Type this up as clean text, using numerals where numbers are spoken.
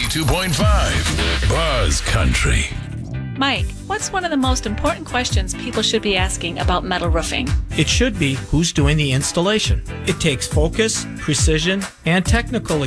92.5 Buzz Country. Mike, what's one of the most important questions people should be asking about metal roofing? It should be who's doing the installation. It takes focus, precision, and technical